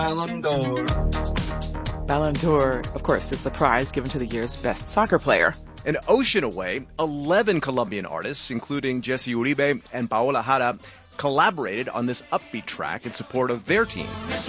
Ballon d'Or. Ballon d'Or, of course, is the prize given to the year's best soccer player. An ocean away, 11 Colombian artists, including Jesse Uribe and Paola Jara, collaborated on this upbeat track in support of their team.